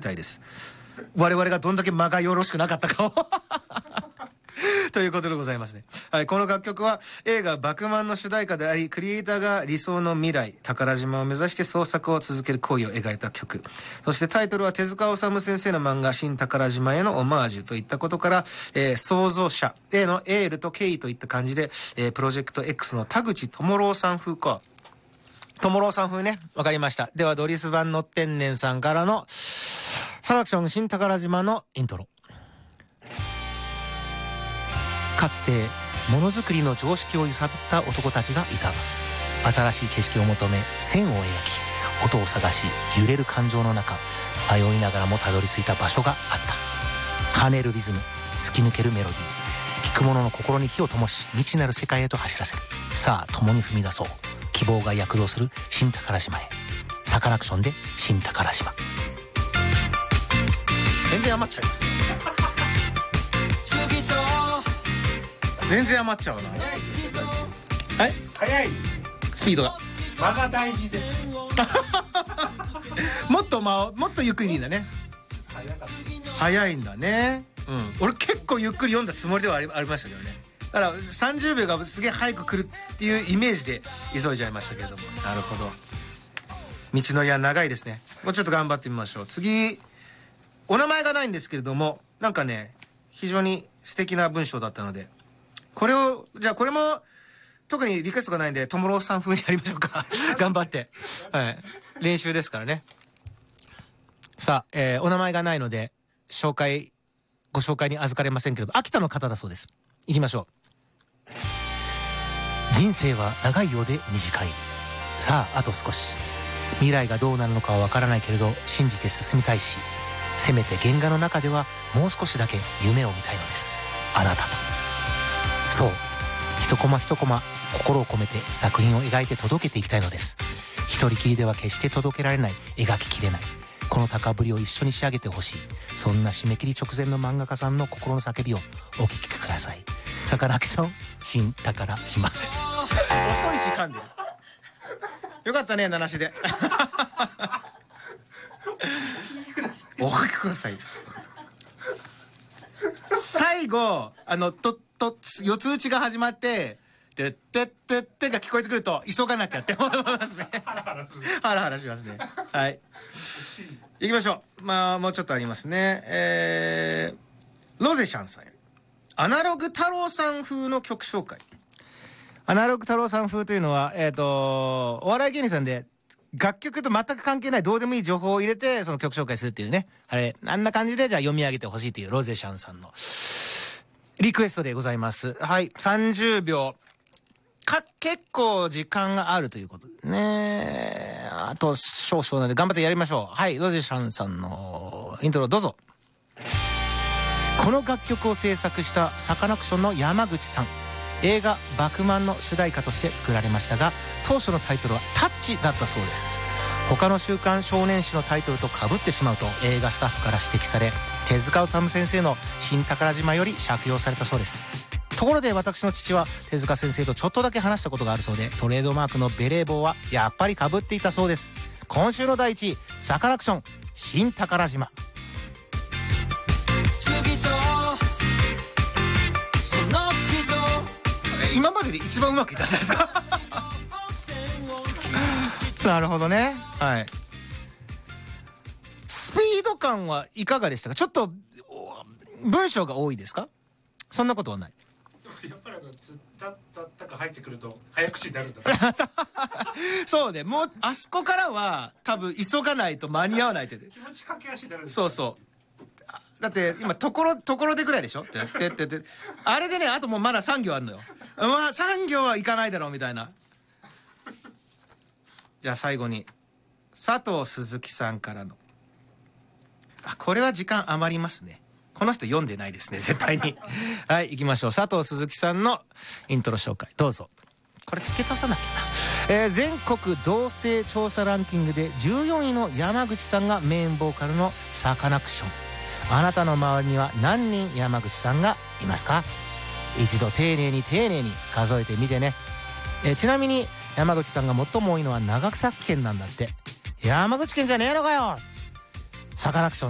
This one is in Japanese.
たいです。我々がどんだけ間がよろしくなかったかをということでございますね。はい、この楽曲は映画バクマンの主題歌であり、クリエイターが理想の未来、宝島を目指して創作を続ける行為を描いた曲。そしてタイトルは手塚治虫先生の漫画新宝島へのオマージュといったことから、創造者へのエールと敬意といった感じで、プロジェクト X の田口智郎さん風か。智郎さん風ね。わかりました。ではドリス版の天然さんからのサカナクション新宝島のイントロ。かつてものづくりの常識を揺さぶった男たちがいた。新しい景色を求め線を描き、音を探し揺れる感情の中、迷いながらもたどり着いた場所があった。跳ねるリズム、突き抜けるメロディー、聴く者の心に火を灯し未知なる世界へと走らせる。さあ共に踏み出そう。希望が躍動する新宝島へ。サカナクションで新宝島。全然余っちゃいますね。全然余っちゃうな。はい、 早いですよ。 スピードが間が大事です。 もっとゆっくりでいいんだね。早いんだね。うん、俺結構ゆっくり読んだつもりではありましたけどね。だから30秒がすげえ早く来るっていうイメージで急いじゃいましたけれども。なるほど。道のりは長いですね。もうちょっと頑張ってみましょう。次、お名前がないんですけれども、なんかね非常に素敵な文章だったので、これをじゃあこれも特にリクエストがないんでともろうさん風にやりましょうか。頑張って、はい、練習ですからね。さあ、お名前がないのでご紹介に預かれませんけれど、秋田の方だそうです。いきましょう。人生は長いようで短い。さああと少し。未来がどうなるのかはわからないけれど信じて進みたいし、せめて原画の中ではもう少しだけ夢を見たいのです。あなたと。そう、一コマ一コマ心を込めて作品を描いて届けていきたいのです。一人きりでは決して届けられない、描ききれないこの高ぶりを一緒に仕上げてほしい。そんな締め切り直前の漫画家さんの心の叫びをお聞きください。サカナクション新宝島。遅いし噛んでる。よかったね、七しで。お聞きください。最後四つ打ちが始まっててってってってが聞こえてくると急がなきゃって思いますね。ハラハラしますね。はい、行きましょう。まあもうちょっとありますね。ロゼシャンさん、アナログ太郎さん風の曲紹介。アナログ太郎さん風というのはお笑い芸人さんで楽曲と全く関係ないどうでもいい情報を入れてその曲紹介するっていうね、あんな感じでじゃあ読み上げてほしいというロゼシャンさんのリクエストでございます。はい、30秒結構時間があるということでね。あと少々なので頑張ってやりましょう。はい、ロゼシャンさんのイントロどうぞ。この楽曲を制作したサカナクションの山口さん、映画バクマンの主題歌として作られましたが、当初のタイトルはタッチだったそうです。他の週刊少年誌のタイトルと被ってしまうと映画スタッフから指摘され、手塚治虫先生の新宝島より借用されたそうです。ところで私の父は手塚先生とちょっとだけ話したことがあるそうで、トレードマークのベレー帽はやっぱり被っていたそうです。今週の第1位、サカナクション新宝島。今までで一番うまくいったじゃないですか。なるほどね。はい、スピード感はいかがでしたか。ちょっと文章が多いですか。そんなことはない。 やっぱりつったったか入ってくると早口になるんだ。 そうね、もうあそこからは多分急がないと間に合わないって。 気持ち駆け足になるんです。 そうそう。だって今ところでぐらいでしょ。ってあれでね、あともうまだ3行あるのよ。まあ3行はいかないだろうみたいな。じゃあ最後に佐藤鈴木さんからの、これは時間余りますね。この人読んでないですね絶対に。はい、行きましょう。佐藤鈴木さんのイントロ紹介どうぞ。これ付け足さなきゃな。全国同性調査ランキングで14位の山口さんがメインボーカルのサカナクション。あなたの周りには何人山口さんがいますか。一度丁寧に数えてみてね。ちなみに山口さんが最も多いのは長崎県なんだって。山口県じゃねえのかよ。サカナクション